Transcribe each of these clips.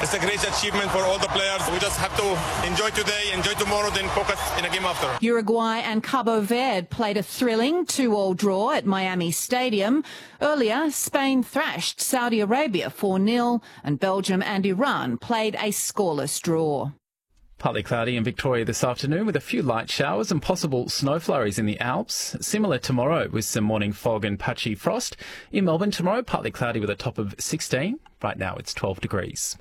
It's a great achievement for all the players. We just have to enjoy today, enjoy tomorrow, then focus in a game after. Uruguay and Cabo Verde played a thrilling 2-2 draw at Miami Stadium. Earlier, Spain thrashed Saudi Arabia 4-0 and Belgium and Iran played a scoreless draw. Partly cloudy in Victoria this afternoon with a few light showers and possible snow flurries in the Alps. Similar tomorrow with some morning fog and patchy frost. In Melbourne tomorrow, partly cloudy with a top of 16. Right now it's 12 degrees.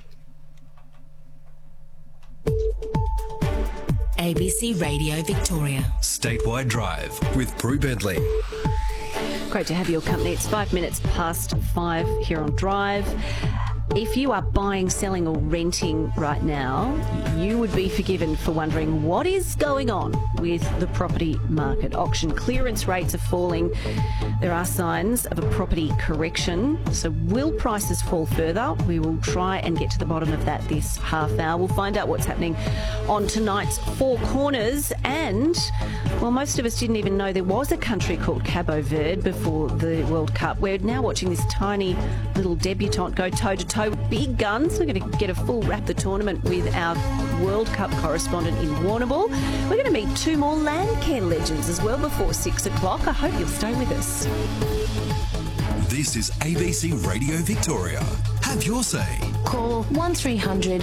ABC Radio Victoria. Statewide Drive with Prue Bentley. Great to have your company. It's 5 minutes past 5 here on Drive. If you are buying, selling or renting right now, you would be forgiven for wondering what is going on with the property market. Auction clearance rates are falling. There are signs of a property correction. So will prices fall further? We will try and get to the bottom of that this half hour. We'll find out what's happening on tonight's Four Corners. And, well, most of us didn't even know there was a country called Cabo Verde before the World Cup. We're now watching this tiny little debutante go toe-to-toe with big guns. We're going to get a full wrap of the tournament with our World Cup correspondent in Warrnambool. We're going to meet two more Landcare legends as well before 6 o'clock. I hope you'll stay with us. This is ABC Radio Victoria. Have your say. Call 1300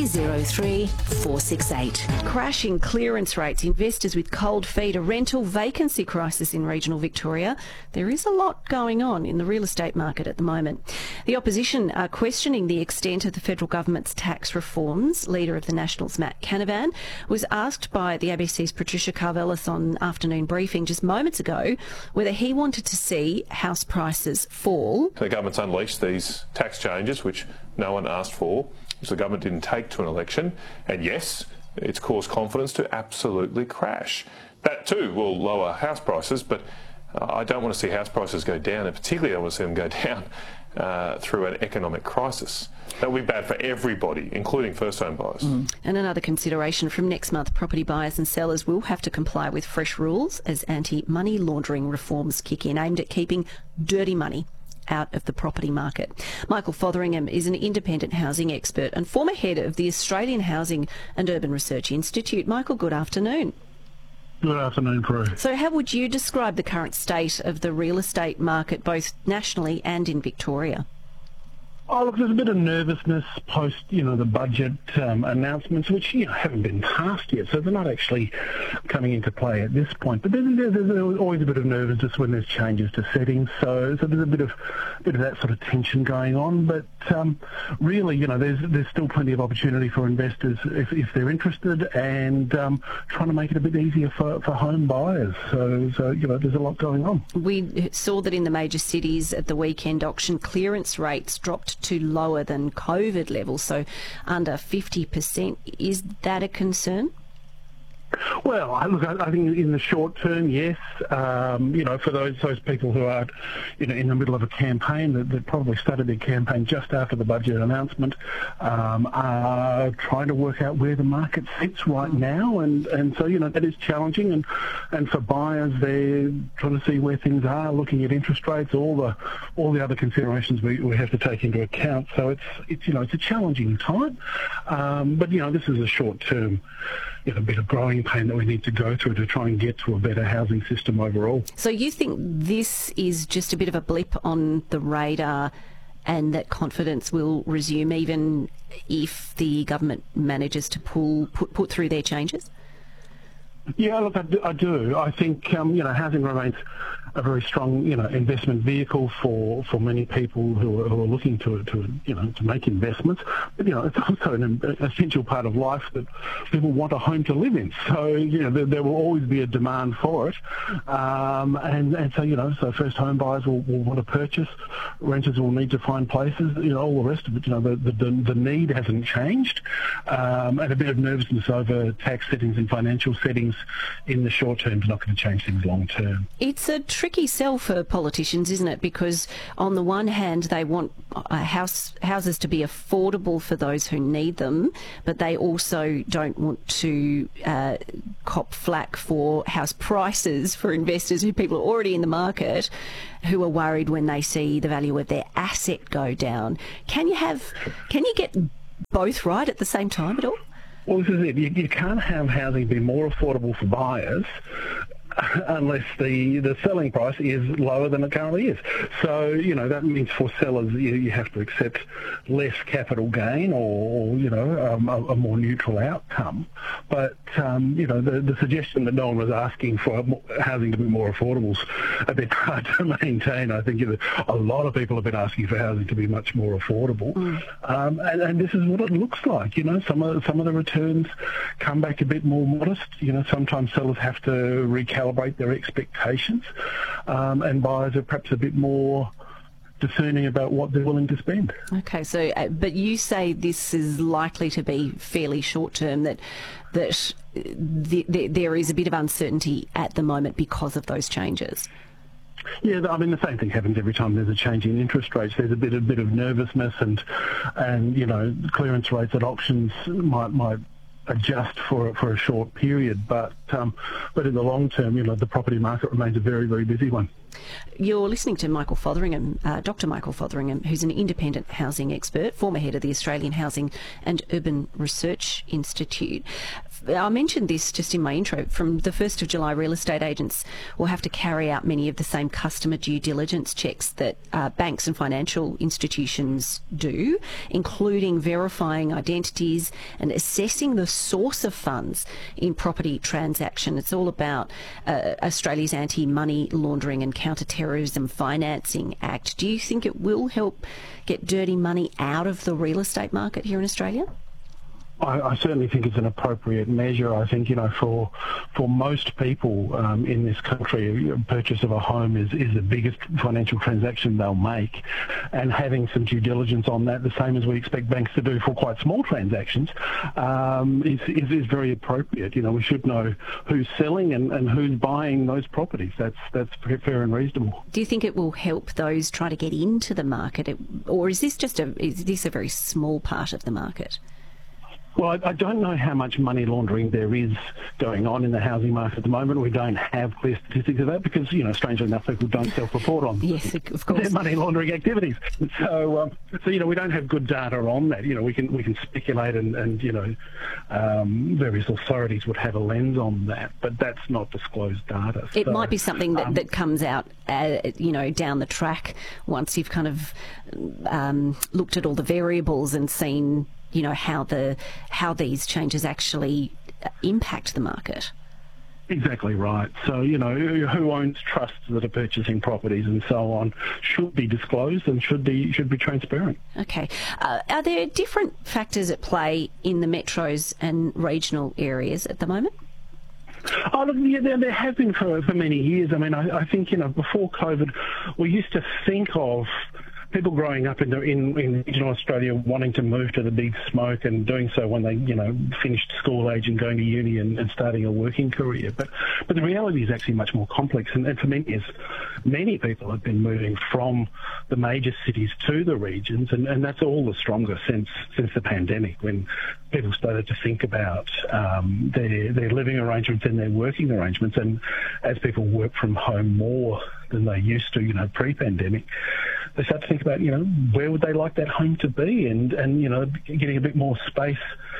303 468. Crashing clearance rates, investors with cold feet, a rental vacancy crisis in regional Victoria. There is a lot going on in the real estate market at the moment. The opposition are questioning the extent of the federal government's tax reforms. Leader of the Nationals, Matt Canavan, was asked by the ABC's Patricia Karvelis on afternoon briefing just moments ago whether he wanted to see house prices fall. The government's unleashed these tax changes, which no one asked for, which the government didn't take to an election, and yes, it's caused confidence to absolutely crash. That too will lower house prices, but I don't want to see house prices go down, and particularly I want to see them go down through an economic crisis. That would be bad for everybody, including first-home buyers. And another consideration from next month, property buyers and sellers will have to comply with fresh rules as anti-money laundering reforms kick in, aimed at keeping dirty money out of the property market. Michael Fotheringham is an independent housing expert and former head of the Australian Housing and Urban Research Institute. Michael, good afternoon. Good afternoon, Prue. So how would you describe the current state of the real estate market, both nationally and in Victoria? Oh, look, there's a bit of nervousness post, the budget announcements, which, haven't been passed yet, so they're not actually coming into play at this point. But there's always a bit of nervousness when there's changes to settings, so there's a bit of that sort of tension going on. But really, there's still plenty of opportunity for investors if they're interested, and trying to make it a bit easier for home buyers. So there's a lot going on. We saw that in the major cities at the weekend, auction clearance rates dropped to lower than COVID levels, so under 50%. Is that a concern? Well, look, I think in the short term, yes. For those people who are, in the middle of a campaign that probably started their campaign just after the budget announcement, are trying to work out where the market sits right now, and so that is challenging. And for buyers, they're trying to see where things are, looking at interest rates, all the other considerations we have to take into account. So it's a challenging time, but this is a short term. A bit of growing pain that we need to go through to try and get to a better housing system overall. So you think this is just a bit of a blip on the radar and that confidence will resume even if the government manages to put through their changes? Yeah, look, I do. I think, housing remains a very strong, investment vehicle for many people who are looking to make investments. But, it's also an essential part of life that people want a home to live in. So, there will always be a demand for it. So first home buyers will want to purchase. Renters will need to find places, all the rest of it. The need hasn't changed. And a bit of nervousness over tax settings and financial settings in the short term is not going to change things long term. It's a tricky sell for politicians, isn't it? Because on the one hand, they want houses to be affordable for those who need them, but they also don't want to cop flack for house prices for investors who people are already in the market who are worried when they see the value of their asset go down. Can you get both right at the same time at all? Well, this is it. You can't have housing be more affordable for buyers unless the selling price is lower than it currently is. So, that means for sellers you have to accept less capital gain or a more neutral outcome. But, the suggestion that no one was asking for housing to be more affordable is a bit hard to maintain. I think a lot of people have been asking for housing to be much more affordable. And this is what it looks like. Some of the returns come back a bit more modest. Sometimes sellers have to recalibrate their expectations, and buyers are perhaps a bit more discerning about what they're willing to spend. Okay, so but you say this is likely to be fairly short term, that there is a bit of uncertainty at the moment because of those changes. Yeah, I mean, the same thing happens every time there's a change in interest rates. There's a bit of nervousness, and clearance rates at auctions might adjust for a short period, but in the long term, the property market remains a very, very busy one. You're listening to Michael Fotheringham, Dr. Michael Fotheringham, who's an independent housing expert, former head of the Australian Housing and Urban Research Institute. I mentioned this just in my intro. From the 1st of July, real estate agents will have to carry out many of the same customer due diligence checks that banks and financial institutions do, including verifying identities and assessing the source of funds in property transaction. It's all about Australia's Anti-Money Laundering and Counter-Terrorism Financing Act. Do you think it will help get dirty money out of the real estate market here in Australia? I certainly think it's an appropriate measure. I think, for most people in this country, purchase of a home is the biggest financial transaction they'll make. And having some due diligence on that, the same as we expect banks to do for quite small transactions, is very appropriate. We should know who's selling and who's buying those properties. That's fair and reasonable. Do you think it will help those try to get into the market, or is this a very small part of the market? Well, I don't know how much money laundering there is going on in the housing market at the moment. We don't have clear statistics of that because, strangely enough, people don't self-report on their money laundering activities. So we don't have good data on that. We can speculate and various authorities would have a lens on that, but that's not disclosed data. It might be something that comes out, down the track once you've kind of looked at all the variables and seen how these changes actually impact the market. Exactly right. So, who owns trusts that are purchasing properties and so on should be disclosed and should be transparent. Okay. Are there different factors at play in the metros and regional areas at the moment? Oh, look, yeah, there have been for many years. I mean, I think, before COVID, we used to think of people growing up in regional Australia wanting to move to the big smoke and doing so when they, finished school age and going to uni and starting a working career. But the reality is actually much more complex. And for many years, many people have been moving from the major cities to the regions, and that's all the stronger since the pandemic, when people started to think about their living arrangements and their working arrangements. And as people work from home more than they used to, pre-pandemic, they start to think about, where would they like that home to be, and getting a bit more space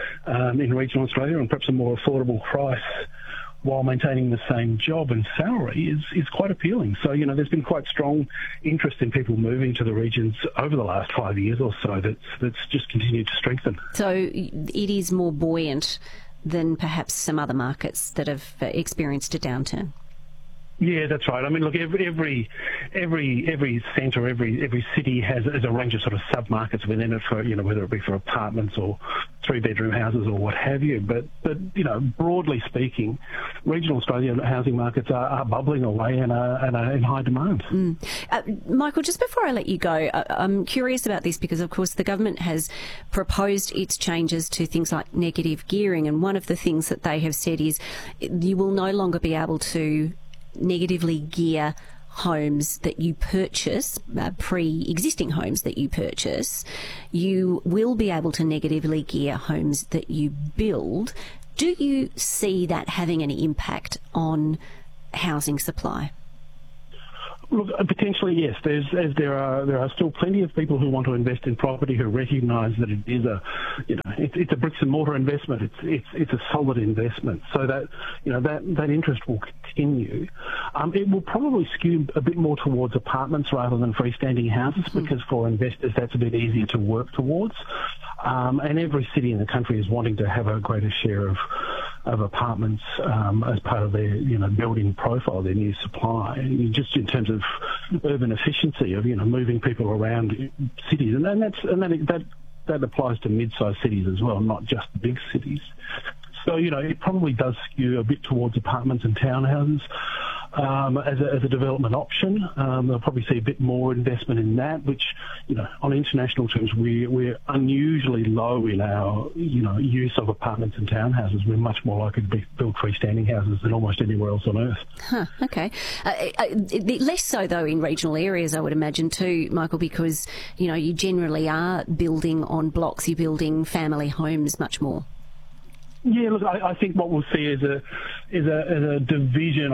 in regional Australia and perhaps a more affordable price while maintaining the same job and salary is quite appealing. So, there's been quite strong interest in people moving to the regions over the last 5 years or so that's just continued to strengthen. So it is more buoyant than perhaps some other markets that have experienced a downturn. Yeah, that's right. I mean, look, every centre, every city has a range of sort of sub-markets within it for, whether it be for apartments or 3-bedroom houses or what have you. But broadly speaking, regional Australian housing markets are bubbling away and are in high demand. Michael, just before I let you go, I'm curious about this because, of course, the government has proposed its changes to things like negative gearing, and one of the things that they have said is you will no longer be able to negatively gear homes that you purchase, pre-existing homes that you purchase. You will be able to negatively gear homes that you build. Do you see that having any impact on housing supply? Look, potentially yes. There are still plenty of people who want to invest in property who recognise that it is it's a bricks and mortar investment. It's a solid investment. So that that interest will continue. It will probably skew a bit more towards apartments rather than freestanding houses because for investors that's a bit easier to work towards. And every city in the country is wanting to have a greater share of apartments as part of their building profile, their new supply, just in terms of urban efficiency of moving people around cities, and that applies to mid-sized cities as well, not just the big cities. So it probably does skew a bit towards apartments and townhouses as a development option. They'll probably see a bit more investment in that, which on international terms we're unusually low in our use of apartments and townhouses. We're much more likely to build freestanding houses than almost anywhere else on earth. Huh, okay. Less so though in regional areas, I would imagine too, Michael, because you generally are building on blocks. You're building family homes much more. Yeah, look, I think what we'll see is a division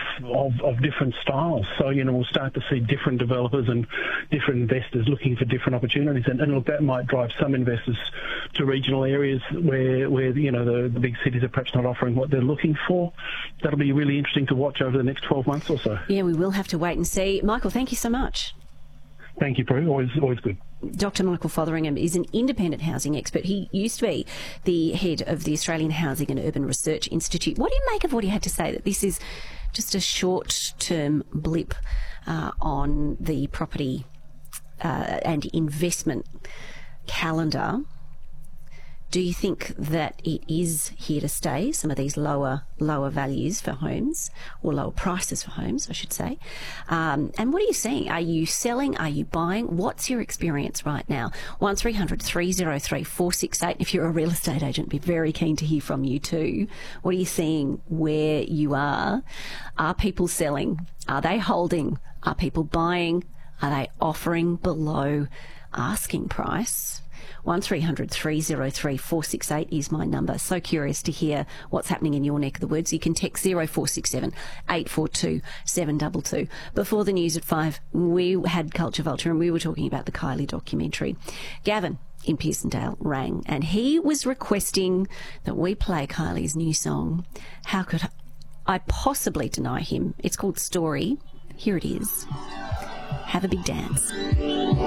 of different styles. So we'll start to see different developers and different investors looking for different opportunities, and look, that might drive some investors to regional areas where the big cities are perhaps not offering what they're looking for. That'll be really interesting to watch over the next 12 months or so. Yeah, we will have to wait and see. Michael, thank you so much. Thank you, Prue. Always good. Dr. Michael Fotheringham is an independent housing expert. He used to be the head of the Australian Housing and Urban Research Institute. What do you make of what he had to say, that this is just a short-term blip on the property and investment calendar? Do you think that it is here to stay, some of these lower values for homes, or lower prices for homes, I should say? And what are you seeing? Are you selling? Are you buying? What's your experience right now? 1300 303 468. If you're a real estate agent, be very keen to hear from you too. What are you seeing where you are? Are people selling? Are they holding? Are people buying? Are they offering below asking price? 1300 303 468 is my number. So curious to hear what's happening in your neck of the woods. You can text 0467 842 722. Before the news at 5, we had Culture Vulture and we were talking about the Kylie documentary. Gavin in Pearsondale rang and he was requesting that we play Kylie's new song. How could I possibly deny him? It's called Story. Here it is. Have a big dance.